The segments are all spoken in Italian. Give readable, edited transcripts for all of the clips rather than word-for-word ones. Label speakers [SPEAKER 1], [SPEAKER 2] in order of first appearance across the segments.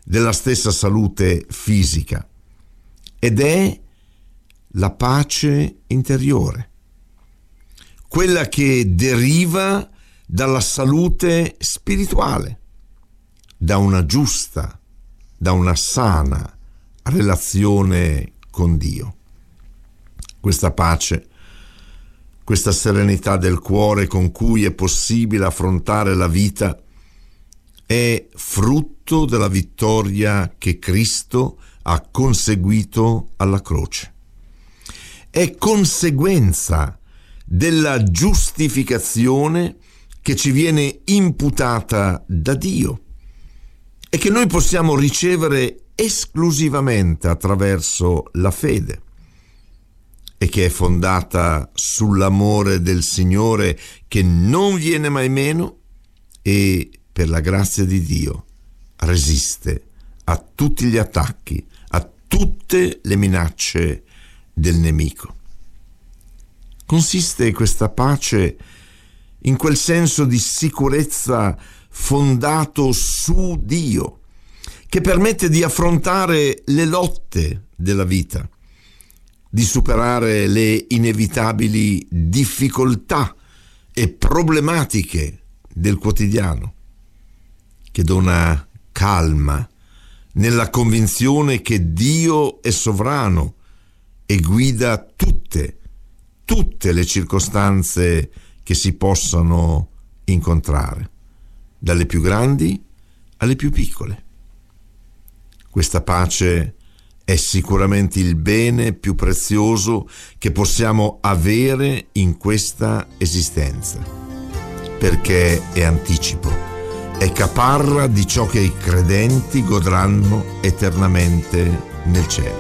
[SPEAKER 1] della stessa salute fisica, ed è la pace interiore, quella che deriva dalla salute spirituale, da una giusta, da una sana relazione con Dio. Questa pace, questa serenità del cuore con cui è possibile affrontare la vita è frutto della vittoria che Cristo ha conseguito alla croce. È conseguenza della giustificazione che ci viene imputata da Dio e che noi possiamo ricevere esclusivamente attraverso la fede, e che è fondata sull'amore del Signore che non viene mai meno e, per la grazia di Dio, resiste a tutti gli attacchi, a tutte le minacce del nemico. Consiste questa pace in quel senso di sicurezza fondato su Dio, che permette di affrontare le lotte della vita, di superare le inevitabili difficoltà e problematiche del quotidiano, che dona calma nella convinzione che Dio è sovrano e guida tutte le circostanze che si possano incontrare, dalle più grandi alle più piccole. Questa pace è sicuramente il bene più prezioso che possiamo avere in questa esistenza, perché è anticipo, è caparra di ciò che i credenti godranno eternamente nel cielo.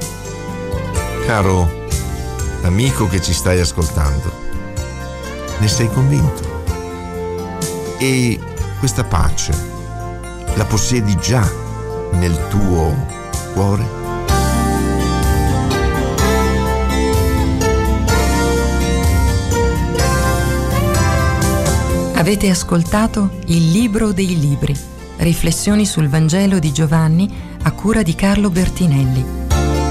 [SPEAKER 1] Caro amico che ci stai ascoltando, ne sei convinto? E questa pace la possiedi già nel tuo cuore?
[SPEAKER 2] Avete ascoltato Il Libro dei Libri, riflessioni sul Vangelo di Giovanni a cura di Carlo Bertinelli.